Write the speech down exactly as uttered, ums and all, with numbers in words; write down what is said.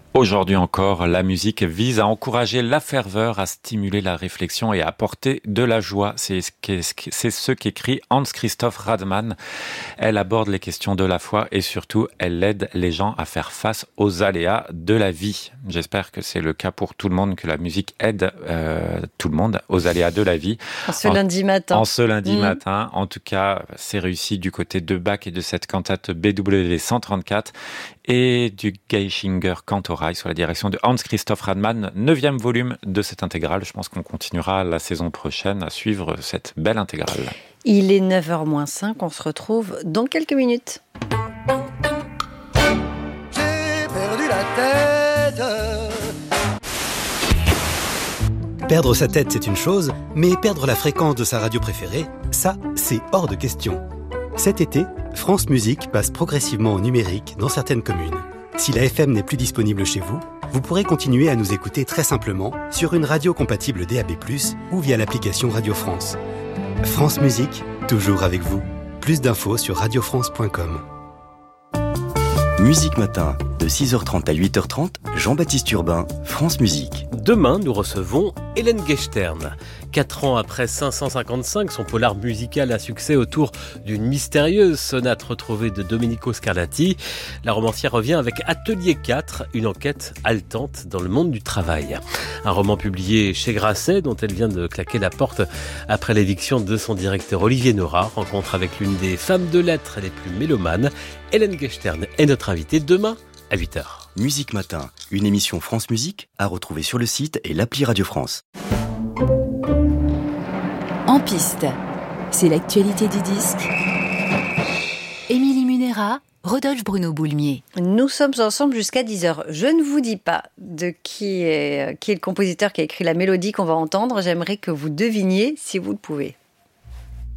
Aujourd'hui encore, la musique vise à encourager la ferveur, à stimuler la réflexion et à apporter de la joie. C'est ce qu'écrit Hans-Christoph Radmann. Elle aborde les questions de la foi et surtout, elle aide les gens à faire face aux aléas de la vie. J'espère que c'est le cas pour tout le monde, que la musique aide euh, tout le monde aux aléas de la vie. En ce en, lundi matin. En ce lundi mmh. matin. En tout cas, c'est réussi du côté de Bach et de cette cantate B W cent trente-quatre et du Geisinger Cantorail sous la direction de Hans-Christoph Radmann, neuvième volume de cette intégrale. Je pense qu'on continuera la saison prochaine à suivre cette belle intégrale. Il est neuf heures moins cinq, on se retrouve dans quelques minutes. J'ai perdu la tête. Perdre sa tête, c'est une chose, mais perdre la fréquence de sa radio préférée, ça, c'est hors de question. Cet été, France Musique passe progressivement au numérique dans certaines communes. Si la F M n'est plus disponible chez vous, vous pourrez continuer à nous écouter très simplement sur une radio compatible D A B plus, ou via l'application Radio France. France Musique, toujours avec vous. Plus d'infos sur radio france point com. Musique Matin, de six heures trente à huit heures trente, Jean-Baptiste Urbain, France Musique. Demain, nous recevons Hélène Gechtern. Quatre ans après cinq cent cinquante-cinq, son polar musical à succès autour d'une mystérieuse sonate retrouvée de Domenico Scarlatti, la romancière revient avec Atelier quatre, une enquête haletante dans le monde du travail. Un roman publié chez Grasset, dont elle vient de claquer la porte après l'éviction de son directeur Olivier Nora, rencontre avec l'une des femmes de lettres les plus mélomanes. Hélène Gechtern est notre invitée demain à huit heures. Musique Matin, une émission France Musique à retrouver sur le site et l'appli Radio France. En piste, c'est l'actualité du disque. Émilie Munera, Rodolphe Bruno Boulmier. Nous sommes ensemble jusqu'à dix heures. Je ne vous dis pas de qui est, qui est le compositeur qui a écrit la mélodie qu'on va entendre. J'aimerais que vous deviniez si vous le pouvez.